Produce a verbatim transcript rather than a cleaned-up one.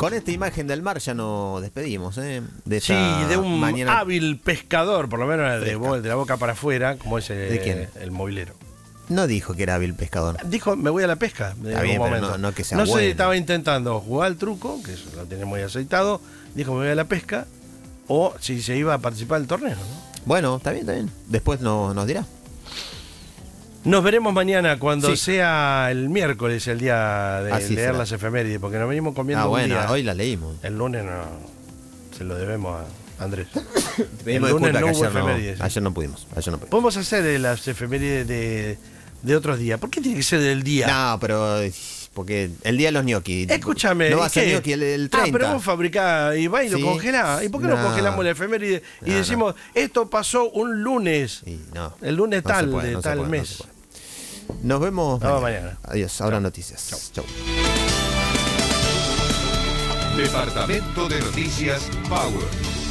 Con esta imagen del mar ya nos despedimos, ¿eh? De Sí, esta de un mañana. hábil pescador, por lo menos de, Pesca. de la boca para afuera, como es el, ¿De quién? el movilero. No dijo que era hábil pescador. Dijo, me voy a la pesca. En Está algún bien, pero momento. no- no que sea No sé bueno. si estaba intentando jugar al truco, que eso lo tiene muy aceitado. Dijo, me voy a la pesca. O si se iba a participar del torneo, ¿no? Bueno, está bien, está bien. Después no- nos dirá. Nos veremos mañana cuando Sí. sea el miércoles, el día de Así leer será. las efemérides, porque nos venimos comiendo Ah, un bueno, día. hoy la leímos. El lunes no, se lo debemos a Andrés. Pedimos el lunes disculpas no que hubo ayer no, efemérides. ayer no pudimos. Ayer no pudimos. Podemos hacer eh, las efemérides de, de otros días. ¿Por qué tiene que ser del día? No, pero porque el día de los ñoquis. Escúchame. No va ¿y a ser qué? ñoqui el, el Ah, treinta. pero vos fabricás y va y lo Sí. congelás. ¿Y por qué no, No. congelamos la efeméride y No, decimos, esto pasó un lunes? Y no, El lunes no se tal, puede, de no se tal puede, no mes. se puede. Nos vemos Nos vemos mañana. mañana. Adiós. Ahora noticias. Chau. Departamento de Noticias Power.